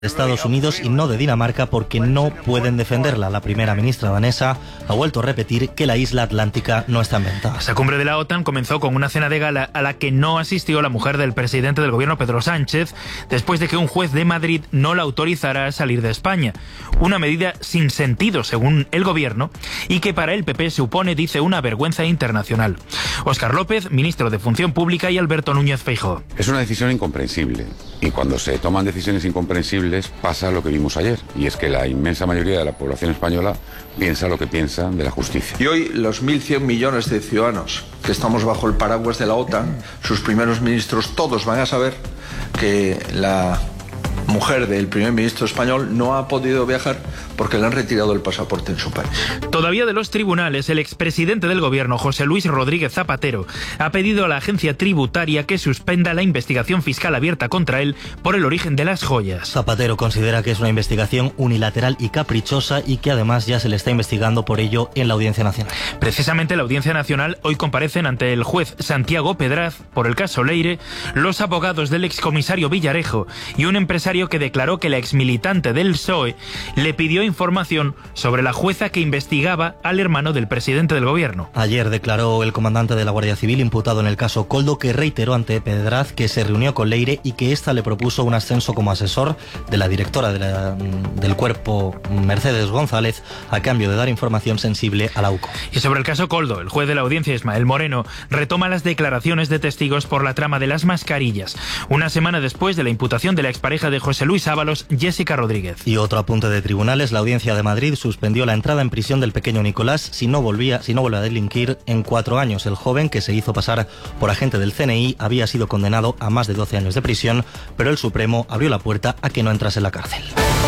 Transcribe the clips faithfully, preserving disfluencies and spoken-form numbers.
de Estados Unidos y no de Dinamarca porque no pueden defenderla. La primera ministra danesa ha vuelto a repetir que la isla atlántica no está en venta. Esa cumbre de la OTAN comenzó con una cena de gala a la que no asistió la mujer del presidente del gobierno, Pedro Sánchez, después de que un juez de Madrid no la autorizara a salir de España. Una medida sin sentido, según el gobierno, y que para el P P supone, dice, una vergüenza internacional. Óscar López, ministro de Función Pública, y Alberto Núñez Feijóo. Es una decisión incomprensible, y cuando se toman decisiones incomprensibles pasa lo que vimos ayer, y es que la inmensa mayoría de la población española piensa lo que piensa de la justicia. Y hoy los mil cien millones de ciudadanos que estamos bajo el paraguas de la OTAN, sus primeros ministros, todos van a saber que la mujer del primer ministro español no ha podido viajar porque le han retirado el pasaporte en su país. Todavía de los tribunales, el expresidente del gobierno, José Luis Rodríguez Zapatero, ha pedido a la agencia tributaria que suspenda la investigación fiscal abierta contra él por el origen de las joyas. Zapatero considera que es una investigación unilateral y caprichosa y que además ya se le está investigando por ello en la Audiencia Nacional. Precisamente en la Audiencia Nacional hoy comparecen ante el juez Santiago Pedraz por el caso Leire los abogados del excomisario Villarejo y un empresario que declaró que la exmilitante del P S O E le pidió información sobre la jueza que investigaba al hermano del presidente del gobierno. Ayer declaró el comandante de la Guardia Civil imputado en el caso Koldo, que reiteró ante Pedraz que se reunió con Leire y que ésta le propuso un ascenso como asesor de la directora de la, del cuerpo, Mercedes González, a cambio de dar información sensible a la U C O. Y sobre el caso Koldo, el juez de la audiencia, Ismael Moreno, retoma las declaraciones de testigos por la trama de las mascarillas, una semana después de la imputación de la expareja de José Luis Ábalos, Jessica Rodríguez. Y otro apunte de tribunales, la Audiencia de Madrid suspendió la entrada en prisión del pequeño Nicolás si no volvía, si no vuelve a delinquir en cuatro años. El joven, que se hizo pasar por agente del C N I, había sido condenado a más de doce años de prisión, pero el Supremo abrió la puerta a que no entrase en la cárcel.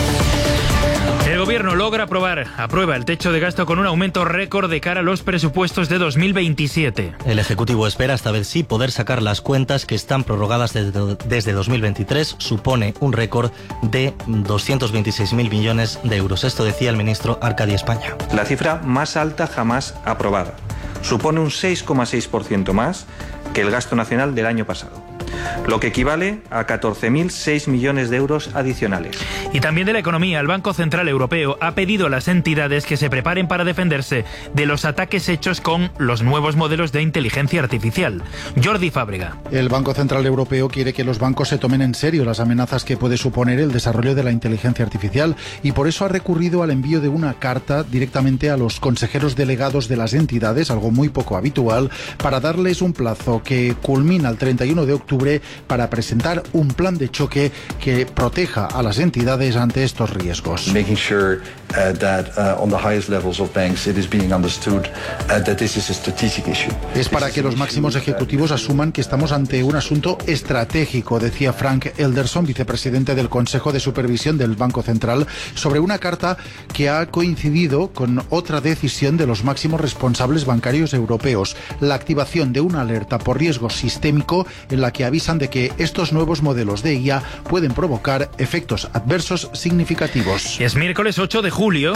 El gobierno logra aprobar, aprueba el techo de gasto con un aumento récord de cara a los presupuestos de dos mil veintisiete. El Ejecutivo espera, esta vez sí, poder sacar las cuentas que están prorrogadas desde, desde dos mil veintitrés. Supone un récord de doscientos veintiséis mil millones de euros. Esto decía el ministro Arcadi España. La cifra más alta jamás aprobada. Supone un seis coma seis por ciento más que el gasto nacional del año pasado, lo que equivale a catorce mil seis millones de euros adicionales. Y también de la economía, el Banco Central Europeo ha pedido a las entidades que se preparen para defenderse de los ataques hechos con los nuevos modelos de inteligencia artificial. Jordi Fábrega. El Banco Central Europeo quiere que los bancos se tomen en serio las amenazas que puede suponer el desarrollo de la inteligencia artificial y por eso ha recurrido al envío de una carta directamente a los consejeros delegados de las entidades, algo muy poco habitual, para darles un plazo que culmina el treinta y uno de octubre para presentar un plan de choque que proteja a las entidades ante estos riesgos. Making sure uh, that uh, on the highest levels of banks it is being understood uh, that this is a strategic issue. Es para que los máximos ejecutivos asuman que estamos ante un asunto estratégico, decía Frank Elderson, vicepresidente del Consejo de Supervisión del Banco Central, sobre una carta que ha coincidido con otra decisión de los máximos responsables bancarios europeos, la activación de una alerta por riesgo sistémico en la que avisan de que estos nuevos modelos de I A pueden provocar efectos adversos significativos. Es miércoles ocho de julio.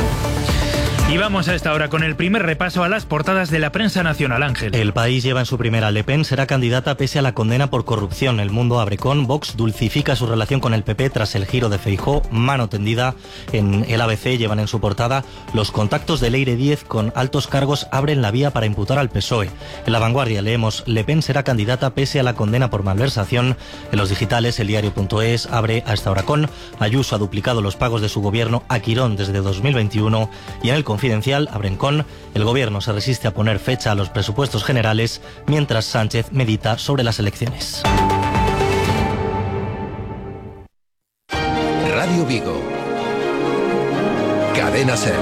Y vamos a esta hora con el primer repaso a las portadas de la prensa nacional, Ángel. El País lleva en su primera: Le Pen será candidata pese a la condena por corrupción. El Mundo abre con: Vox dulcifica su relación con el P P tras el giro de Feijóo, mano tendida. En el A B C llevan en su portada: los contactos de Leire Díez con altos cargos abren la vía para imputar al P S O E. En La Vanguardia leemos: Le Pen será candidata pese a la condena por malversación. En los digitales, el diario punto es abre a esta hora con: Ayuso ha duplicado los pagos de su gobierno a Quirón desde dos mil veintiuno. Y en el Confidencial abren con: el gobierno se resiste a poner fecha a los presupuestos generales mientras Sánchez medita sobre las elecciones. Radio Vigo. Cadena SER.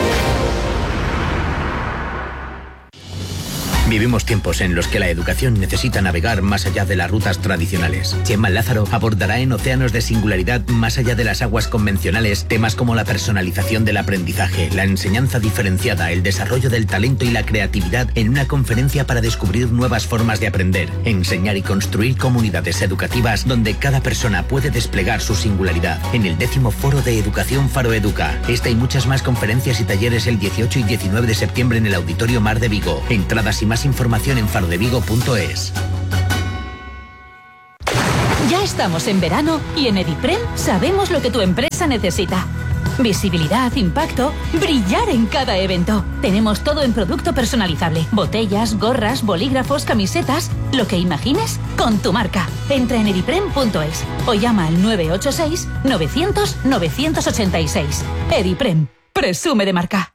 Vivimos tiempos en los que la educación necesita navegar más allá de las rutas tradicionales. Chema Lázaro abordará en Océanos de Singularidad, más allá de las aguas convencionales, temas como la personalización del aprendizaje, la enseñanza diferenciada, el desarrollo del talento y la creatividad en una conferencia para descubrir nuevas formas de aprender, enseñar y construir comunidades educativas donde cada persona puede desplegar su singularidad. En el décimo Foro de Educación Faro Educa. Esta y muchas más conferencias y talleres el dieciocho y diecinueve de septiembre en el Auditorio Mar de Vigo. Entradas y más información en faro de vigo punto es. Ya Estamos en verano y en Ediprem sabemos lo que tu empresa necesita. Visibilidad, impacto, brillar en cada evento. Tenemos todo en producto personalizable. Botellas, gorras, bolígrafos, camisetas, lo que imagines con tu marca. Entra en ediprem punto es o llama al nueve ocho seis, novecientos, novecientos ochenta y seis. Ediprem, presume de marca.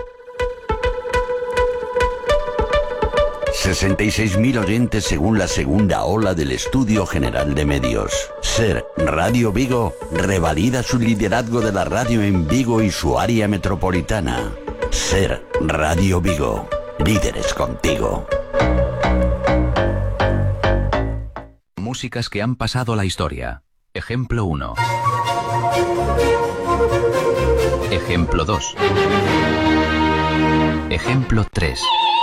sesenta y seis mil oyentes según la segunda ola del Estudio General de Medios. SER Radio Vigo revalida su liderazgo de la radio en Vigo y su área metropolitana. SER Radio Vigo, líderes contigo. Músicas que han pasado a la historia. Ejemplo uno. Ejemplo dos. Ejemplo tres.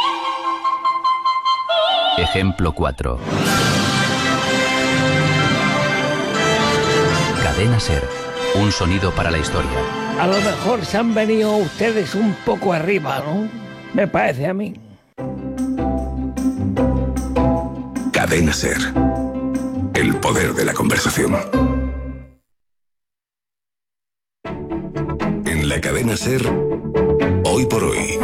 Ejemplo cuatro. Cadena SER. Un sonido para la historia. A lo mejor se han venido ustedes un poco arriba, ¿no? Me parece a mí. Cadena SER. El poder de la conversación. En la cadena SER, hoy por hoy.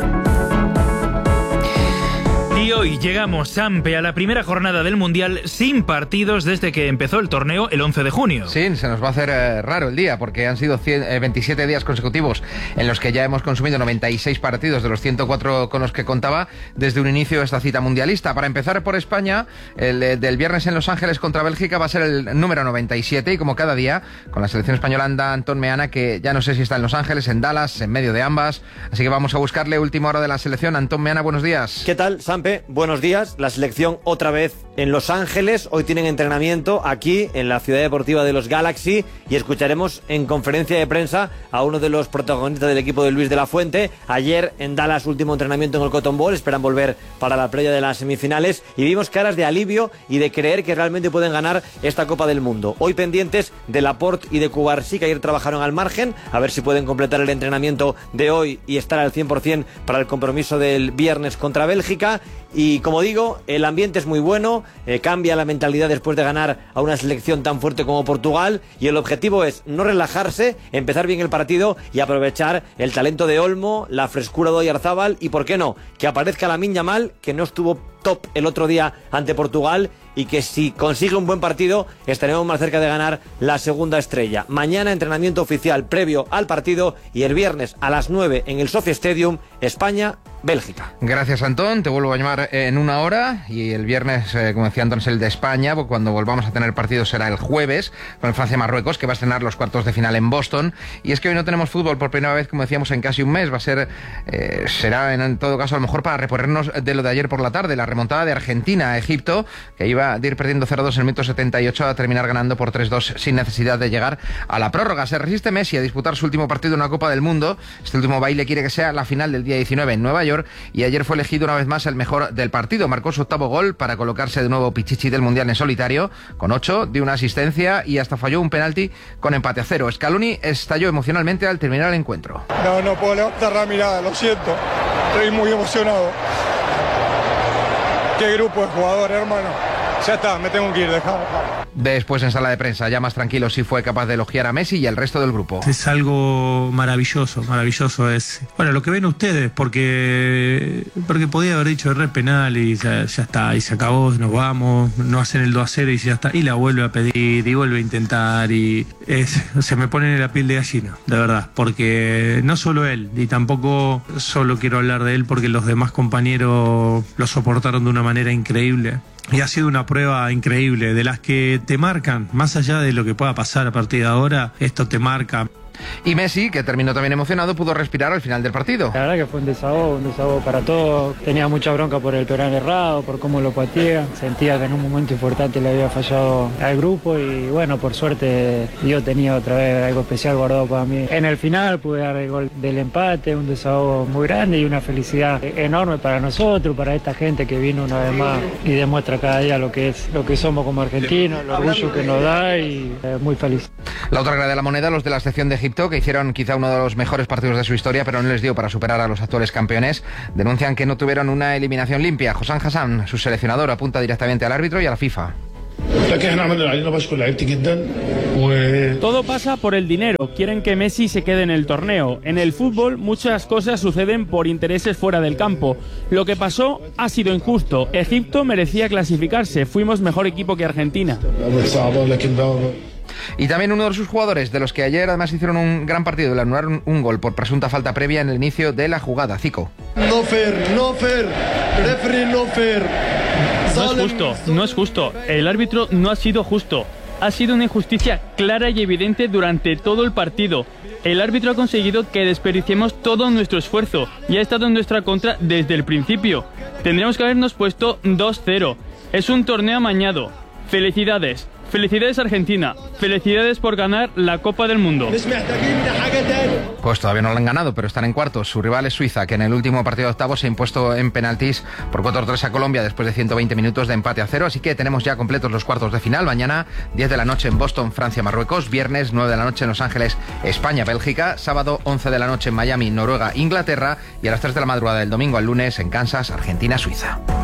Y hoy llegamos, Sampe, a la primera jornada del Mundial sin partidos desde que empezó el torneo el once de junio. Sí, se nos va a hacer eh, raro el día porque han sido cien, eh, veintisiete días consecutivos en los que ya hemos consumido noventa y seis partidos de los ciento cuatro con los que contaba desde un inicio de esta cita mundialista. Para empezar por España, el eh, del viernes en Los Ángeles contra Bélgica va a ser el número noventa y siete y como cada día con la selección española anda Antón Meana, que ya no sé si está en Los Ángeles, en Dallas, en medio de ambas, así que vamos a buscarle última hora de la selección. Antón Meana, buenos días. ¿Qué tal, Sampe? Buenos días. La selección otra vez en Los Ángeles. Hoy tienen entrenamiento aquí en la ciudad deportiva de los Galaxy y escucharemos en conferencia de prensa a uno de los protagonistas del equipo de Luis de la Fuente. Ayer en Dallas, último entrenamiento en el Cotton Bowl. Esperan volver para la playa de las semifinales y vimos caras de alivio y de creer que realmente pueden ganar esta Copa del Mundo. Hoy pendientes de Laporte y de Cubarsí, que ayer trabajaron al margen, a ver si pueden completar el entrenamiento de hoy y estar al cien por ciento para el compromiso del viernes contra Bélgica. Y como digo, el ambiente es muy bueno, eh, cambia la mentalidad después de ganar a una selección tan fuerte como Portugal y el objetivo es no relajarse, empezar bien el partido y aprovechar el talento de Olmo, la frescura de Oyarzábal y, por qué no, que aparezca Lamine Yamal, que no estuvo top el otro día ante Portugal y que si consigue un buen partido estaremos más cerca de ganar la segunda estrella. Mañana entrenamiento oficial previo al partido y el viernes a las nueve en el Sophie Stadium, España Bélgica. Gracias, Antón. Te vuelvo a llamar en una hora y el viernes, eh, como decía Antón, es el de España, porque cuando volvamos a tener partido será el jueves con el Francia-Marruecos, que va a estrenar los cuartos de final en Boston. Y es que hoy no tenemos fútbol por primera vez, como decíamos, en casi un mes. Va a ser, eh, será en, en todo caso a lo mejor para reponernos de lo de ayer por la tarde, la remontada de Argentina a Egipto, que iba de ir perdiendo cero dos en el minuto setenta y ocho a terminar ganando por tres dos sin necesidad de llegar a la prórroga. Se resiste Messi a disputar su último partido en una Copa del Mundo. Este último baile quiere que sea la final del día diecinueve en Nueva York y ayer fue elegido una vez más el mejor del partido. Marcó su octavo gol para colocarse de nuevo Pichichi del Mundial en solitario, con ocho, dio una asistencia y hasta falló un penalti con empate a cero. Scaloni estalló emocionalmente al terminar el encuentro. No, no puedo levantar la mirada, lo siento. Estoy muy emocionado. Qué grupo de jugadores, hermano. Ya está, me tengo que ir, dejado. Después en sala de prensa, ya más tranquilo, sí fue capaz de elogiar a Messi y al resto del grupo. Es algo maravilloso, maravilloso es. Bueno, lo que ven ustedes, porque porque podía haber dicho re penal y ya, ya está, y se acabó, nos vamos, no hacen el dos a cero y ya está, y la vuelve a pedir y vuelve a intentar y es, se me pone en la piel de gallina, de verdad, porque no solo él, y tampoco solo quiero hablar de él porque los demás compañeros lo soportaron de una manera increíble. Y ha sido una prueba increíble, de las que te marcan, más allá de lo que pueda pasar a partir de ahora, esto te marca. Y Messi, que terminó también emocionado, pudo respirar al final del partido. La verdad que fue un desahogo, un desahogo para todos. Tenía mucha bronca por el penal errado, por cómo lo patea. Sentía que en un momento importante le había fallado al grupo y bueno, por suerte yo tenía otra vez algo especial guardado para mí. En el final pude dar el gol del empate, un desahogo muy grande y una felicidad enorme para nosotros, para esta gente que vino una vez más y demuestra cada día lo que es, lo que somos como argentinos, el orgullo que nos da y eh, muy feliz. La otra cara de la moneda, los de la sección de Egipto, que hicieron quizá uno de los mejores partidos de su historia, pero no les dio para superar a los actuales campeones, denuncian que no tuvieron una eliminación limpia. Hossam Hassan, su seleccionador, apunta directamente al árbitro y a la FIFA. Todo pasa por el dinero. Quieren que Messi se quede en el torneo. En el fútbol muchas cosas suceden por intereses fuera del campo. Lo que pasó ha sido injusto. Egipto merecía clasificarse. Fuimos mejor equipo que Argentina. Y también uno de sus jugadores, de los que ayer además hicieron un gran partido, le anularon un gol por presunta falta previa en el inicio de la jugada. Zico. No fair, no fair, referee no fair. No es justo, no es justo. El árbitro no ha sido justo. Ha sido una injusticia clara y evidente durante todo el partido. El árbitro ha conseguido que desperdiciemos todo nuestro esfuerzo y ha estado en nuestra contra desde el principio. Tendríamos que habernos puesto dos cero. Es un torneo amañado. Felicidades. Felicidades Argentina, felicidades por ganar la Copa del Mundo. Pues todavía no lo han ganado, pero están en cuartos. Su rival es Suiza, que en el último partido de octavos se ha impuesto en penaltis por cuatro tres a Colombia después de ciento veinte minutos de empate a cero. Así que tenemos ya completos los cuartos de final. Mañana diez de la noche en Boston, Francia, Marruecos. Viernes nueve de la noche en Los Ángeles, España, Bélgica. Sábado once de la noche en Miami, Noruega, Inglaterra. Y a las tres de la madrugada del domingo al lunes en Kansas, Argentina, Suiza.